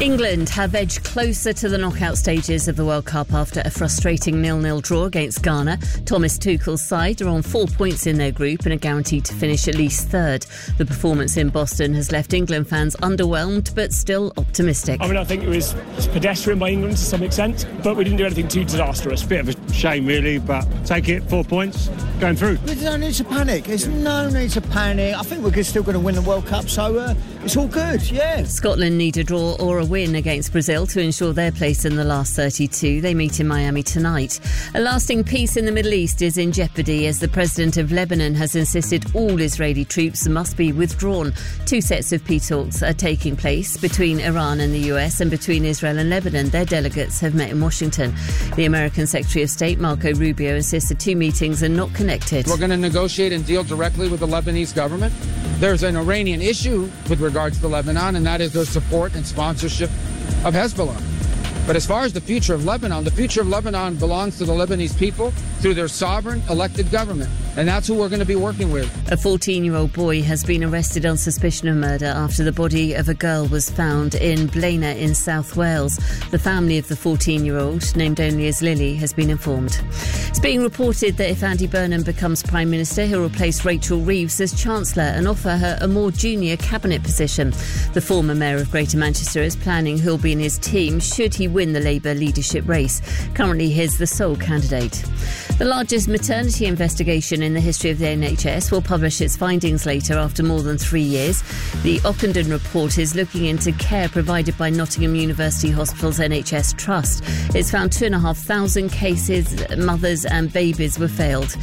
England have edged closer to the knockout stages of the World Cup after a frustrating 0-0 draw against Ghana. Thomas Tuchel's side are on 4 points in their group and are guaranteed to finish at least third. The performance in Boston has left England fans underwhelmed but still optimistic. I think it was pedestrian by England to some extent, but we didn't do anything too disastrous. Bit of a shame really, but take it, 4 points, going through. There's no need to panic. There's no need to panic. I think we're still going to win the World Cup, so it's all good, yeah. Scotland need a draw or a win against Brazil to ensure their place in the last 32. They meet in Miami tonight. A lasting peace in the Middle East is in jeopardy as the president of Lebanon has insisted all Israeli troops must be withdrawn. 2 sets of peace talks are taking place between Iran and the US and between Israel and Lebanon. Their delegates have met in Washington. The American Secretary of State, Marco Rubio, insists the 2 meetings are not connected. We're going to negotiate and deal directly with the Lebanese government. There's an Iranian issue with regards to Lebanon, and that is their support and sponsorship of Hezbollah. But as far as the future of Lebanon belongs to the Lebanese people through their sovereign elected government. And that's who we're going to be working with. A 14-year-old boy has been arrested on suspicion of murder after the body of a girl was found in Blaena in South Wales. The family of the 14-year-old, named only as Lily, has been informed. It's being reported that if Andy Burnham becomes Prime Minister, he'll replace Rachel Reeves as Chancellor and offer her a more junior cabinet position. The former Mayor of Greater Manchester is planning who'll be in his team should he win the Labour leadership race. Currently, he's the sole candidate. The largest maternity investigation in the history of the NHS will publish its findings later after more than 3 years. The Ockenden report is looking into care provided by Nottingham University Hospital's NHS Trust. It's found 2,500 cases, mothers and babies were failed.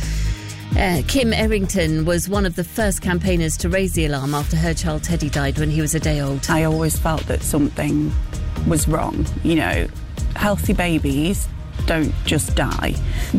Kim Errington was one of the first campaigners to raise the alarm after her child Teddy died when he was a day old. I always felt that something was wrong. Healthy babies don't just die.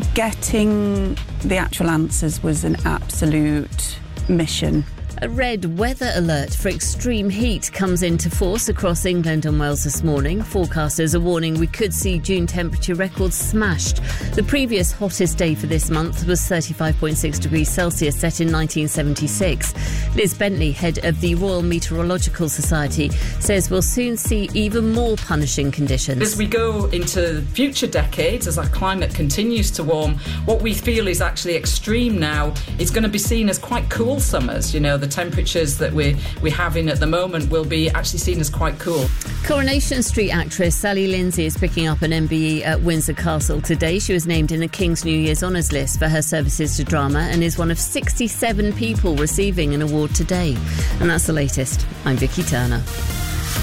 Getting the actual answers was an absolute mission. A red weather alert for extreme heat comes into force across England and Wales this morning. Forecasters are warning we could see June temperature records smashed. The previous hottest day for this month was 35.6 degrees Celsius, set in 1976. Liz Bentley, head of the Royal Meteorological Society, says we'll soon see even more punishing conditions. As we go into future decades, as our climate continues to warm, what we feel is actually extreme now is going to be seen as quite cool summers. The temperatures that we're having at the moment will be actually seen as quite cool. Coronation Street actress Sally Lindsay is picking up an MBE at Windsor Castle today. She was named in the King's New Year's Honours list for her services to drama and is one of 67 people receiving an award today. And that's the latest. I'm Vicky Turner.